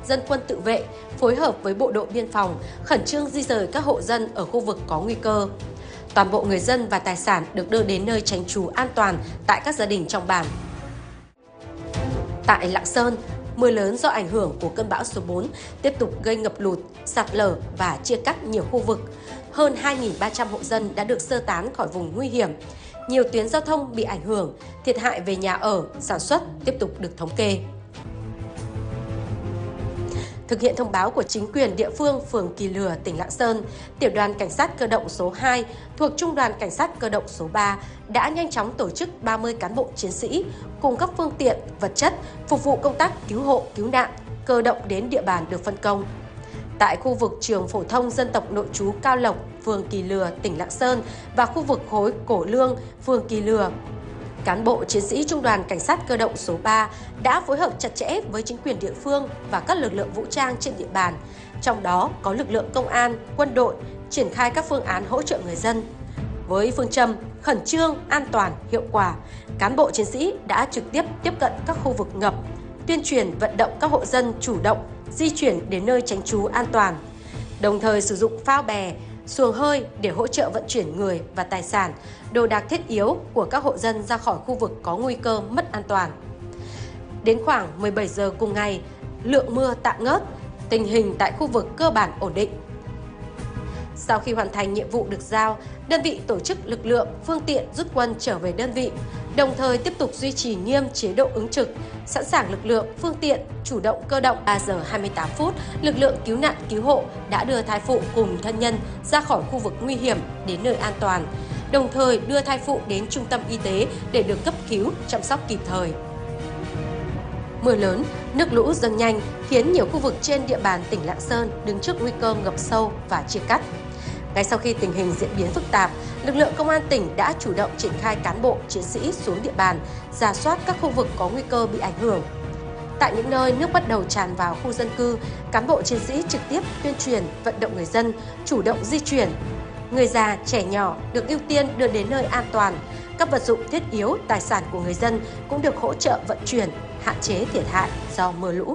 dân quân tự vệ, phối hợp với bộ đội biên phòng, khẩn trương di dời các hộ dân ở khu vực có nguy cơ. Toàn bộ người dân và tài sản được đưa đến nơi tránh trú an toàn tại các gia đình trong bản. Tại Lạng Sơn, mưa lớn do ảnh hưởng của cơn bão số 4 tiếp tục gây ngập lụt, sạt lở và chia cắt nhiều khu vực. Hơn 2.300 hộ dân đã được sơ tán khỏi vùng nguy hiểm. Nhiều tuyến giao thông bị ảnh hưởng, thiệt hại về nhà ở, sản xuất tiếp tục được thống kê. Thực hiện thông báo của chính quyền địa phương phường Kỳ Lừa, tỉnh Lạng Sơn, Tiểu đoàn Cảnh sát cơ động số 2 thuộc Trung đoàn Cảnh sát cơ động số 3 đã nhanh chóng tổ chức 30 cán bộ chiến sĩ cùng các phương tiện, vật chất phục vụ công tác cứu hộ, cứu nạn, cơ động đến địa bàn được phân công. Tại khu vực trường phổ thông dân tộc nội trú Cao Lộc, phường Kỳ Lừa, tỉnh Lạng Sơn và khu vực khối Cổ Lương, phường Kỳ Lừa, cán bộ chiến sĩ Trung đoàn Cảnh sát cơ động số 3 đã phối hợp chặt chẽ với chính quyền địa phương và các lực lượng vũ trang trên địa bàn, trong đó có lực lượng công an, quân đội, triển khai các phương án hỗ trợ người dân. Với phương châm khẩn trương, an toàn, hiệu quả, cán bộ chiến sĩ đã trực tiếp tiếp cận các khu vực ngập, tuyên truyền vận động các hộ dân chủ động di chuyển đến nơi tránh trú an toàn, đồng thời sử dụng phao bè, xuồng hơi để hỗ trợ vận chuyển người và tài sản, đồ đạc thiết yếu của các hộ dân ra khỏi khu vực có nguy cơ mất an toàn. Đến khoảng 17 giờ cùng ngày, lượng mưa tạm ngớt, tình hình tại khu vực cơ bản ổn định. Sau khi hoàn thành nhiệm vụ được giao, đơn vị tổ chức lực lượng, phương tiện rút quân trở về đơn vị, đồng thời tiếp tục duy trì nghiêm chế độ ứng trực, sẵn sàng lực lượng, phương tiện, chủ động cơ động. 3 giờ 28 phút, lực lượng cứu nạn cứu hộ đã đưa thai phụ cùng thân nhân ra khỏi khu vực nguy hiểm đến nơi an toàn, đồng thời đưa thai phụ đến trung tâm y tế để được cấp cứu, chăm sóc kịp thời. Mưa lớn, nước lũ dâng nhanh khiến nhiều khu vực trên địa bàn tỉnh Lạng Sơn đứng trước nguy cơ ngập sâu và chia cắt. Ngay sau khi tình hình diễn biến phức tạp, lực lượng công an tỉnh đã chủ động triển khai cán bộ, chiến sĩ xuống địa bàn, rà soát các khu vực có nguy cơ bị ảnh hưởng. Tại những nơi nước bắt đầu tràn vào khu dân cư, cán bộ chiến sĩ trực tiếp tuyên truyền, vận động người dân chủ động di chuyển. Người già, trẻ nhỏ được ưu tiên đưa đến nơi an toàn. Các vật dụng thiết yếu, tài sản của người dân cũng được hỗ trợ vận chuyển, hạn chế thiệt hại do mưa lũ.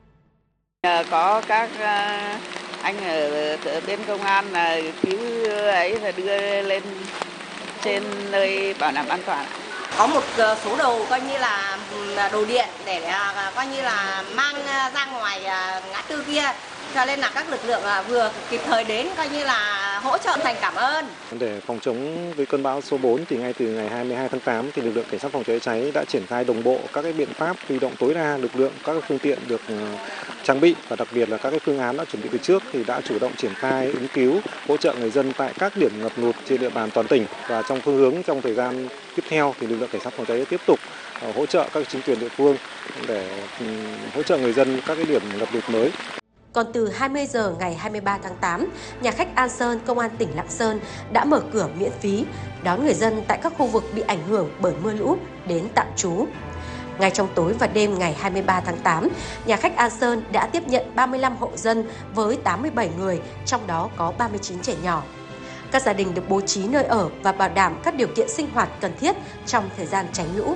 Có các anh ở bên công an là cứu ấy và đưa lên trên nơi bảo đảm an toàn. Có một số đồ coi như là đồ điện để coi như là mang ra ngoài ngã tư kia, cho nên là các lực lượng vừa kịp thời đến coi như là hỗ trợ. Thành cảm ơn. Để phòng chống với cơn bão số 4 thì ngay từ ngày 22 tháng 8 thì lực lượng cảnh sát phòng cháy cháy đã triển khai đồng bộ các cái biện pháp, huy động tối đa lực lượng, các cái phương tiện được trang bị và đặc biệt là các cái phương án đã chuẩn bị từ trước thì đã chủ động triển khai ứng cứu, hỗ trợ người dân tại các điểm ngập lụt trên địa bàn toàn tỉnh. Và trong phương hướng trong thời gian tiếp theo thì lực lượng cảnh sát phòng cháy tiếp tục hỗ trợ các chính quyền địa phương để hỗ trợ người dân các cái điểm ngập lụt mới. Còn từ 20 giờ ngày 23 tháng 8, nhà khách An Sơn, Công an tỉnh Lạng Sơn đã mở cửa miễn phí đón người dân tại các khu vực bị ảnh hưởng bởi mưa lũ đến tạm trú. Ngay trong tối và đêm ngày 23 tháng 8, nhà khách An Sơn đã tiếp nhận 35 hộ dân với 87 người, trong đó có 39 trẻ nhỏ. Các gia đình được bố trí nơi ở và bảo đảm các điều kiện sinh hoạt cần thiết trong thời gian tránh lũ.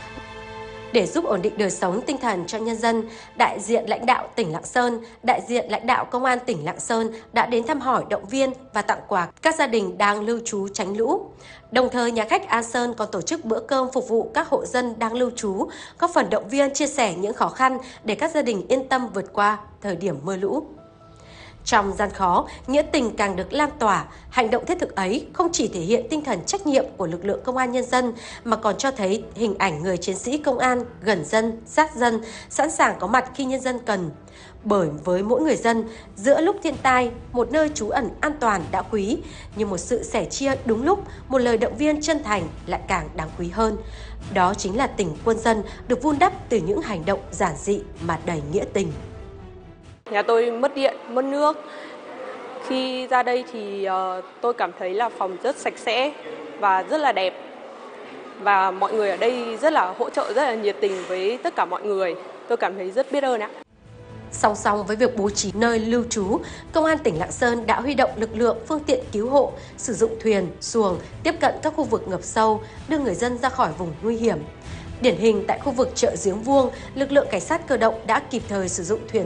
Để giúp ổn định đời sống tinh thần cho nhân dân, đại diện lãnh đạo tỉnh Lạng Sơn, đại diện lãnh đạo Công an tỉnh Lạng Sơn đã đến thăm hỏi, động viên và tặng quà các gia đình đang lưu trú tránh lũ. Đồng thời, nhà khách An Sơn còn tổ chức bữa cơm phục vụ các hộ dân đang lưu trú, góp phần động viên chia sẻ những khó khăn để các gia đình yên tâm vượt qua thời điểm mưa lũ. Trong gian khó, nghĩa tình càng được lan tỏa, hành động thiết thực ấy không chỉ thể hiện tinh thần trách nhiệm của lực lượng công an nhân dân mà còn cho thấy hình ảnh người chiến sĩ công an gần dân, sát dân, sẵn sàng có mặt khi nhân dân cần. Bởi với mỗi người dân, giữa lúc thiên tai, một nơi trú ẩn an toàn đã quý, nhưng một sự sẻ chia đúng lúc, một lời động viên chân thành lại càng đáng quý hơn. Đó chính là tình quân dân được vun đắp từ những hành động giản dị mà đầy nghĩa tình. Nhà tôi mất điện, mất nước. Khi ra đây thì tôi cảm thấy là phòng rất sạch sẽ và rất là đẹp. Và mọi người ở đây rất là hỗ trợ, rất là nhiệt tình với tất cả mọi người. Tôi cảm thấy rất biết ơn ạ. Song song với việc bố trí nơi lưu trú, Công an tỉnh Lạng Sơn đã huy động lực lượng, phương tiện cứu hộ, sử dụng thuyền, xuồng, tiếp cận các khu vực ngập sâu, đưa người dân ra khỏi vùng nguy hiểm. Điển hình tại khu vực chợ Giếng Vuông, lực lượng cảnh sát cơ động đã kịp thời sử dụng thuyền